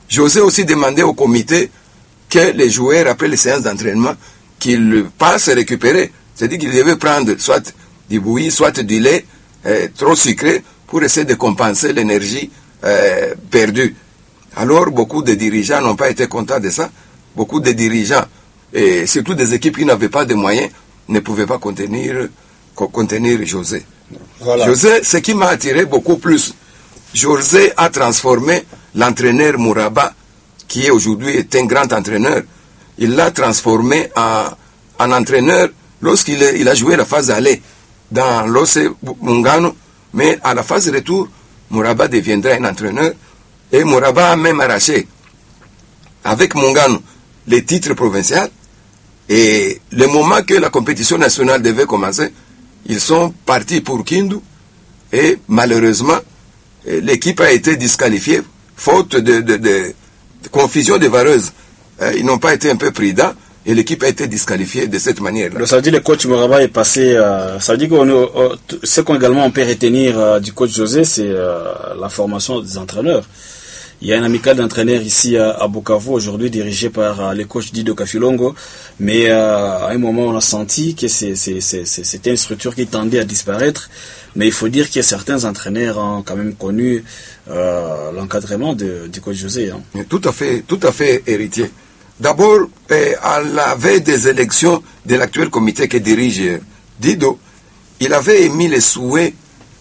José aussi demandait au comité que les joueurs, après les séances d'entraînement, qu'ils passent récupérer. C'est-à-dire qu'ils devaient prendre soit du bouilli, soit du lait trop sucré pour essayer de compenser l'énergie perdue. Alors, beaucoup de dirigeants n'ont pas été contents de ça. Beaucoup de dirigeants, et surtout des équipes qui n'avaient pas de moyens, ne pouvaient pas contenir José. Voilà. José, ce qui m'a attiré beaucoup plus, José a transformé l'entraîneur Mouraba, qui est aujourd'hui un grand entraîneur, il l'a transformé en entraîneur lorsqu'il a joué la phase aller dans l'OC Mungano, mais à la phase retour, Mouraba deviendra un entraîneur, et Mouraba a même arraché avec Mungano les titres provinciaux, et le moment que la compétition nationale devait commencer, ils sont partis pour Kindu, et malheureusement, l'équipe a été disqualifiée, faute de confusion de vareuses. Ils n'ont pas été un peu prudents, et l'équipe a été disqualifiée de cette manière-là. Ça veut dire que le coach Mouraba est passé... ça veut dire que ce qu'on également on peut retenir du coach José, c'est la formation des entraîneurs. Il y a un amical d'entraîneurs ici à Bukavu, aujourd'hui dirigé par le coach Dido Kafilongo, mais à un moment on a senti que c'était une structure qui tendait à disparaître, mais il faut dire que certains entraîneurs ont quand même connu l'encadrement du coach José. Hein. Tout à fait héritier. D'abord, à la veille des élections de l'actuel comité que dirige Dido, il avait émis le souhait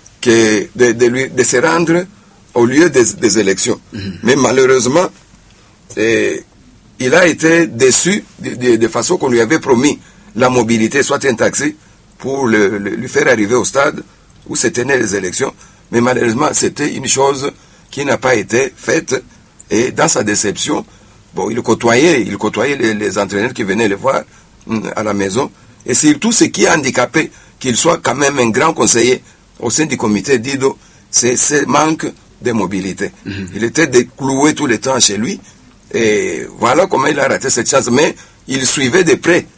de se rendre au lieu des élections. Mais malheureusement, il a été déçu de façon qu'on lui avait promis la mobilité, soit un taxi, pour lui faire arriver au stade où se tenaient les élections. Mais malheureusement, c'était une chose qui n'a pas été faite. Et dans sa déception, bon, il côtoyait les entraîneurs qui venaient le voir à la maison. Et surtout, ce qui a handicapé qu'il soit quand même un grand conseiller au sein du comité Dido, c'est ce manque de mobilité. Il était décloué tout le temps chez lui, et voilà comment il a raté cette chance. Mais il suivait de près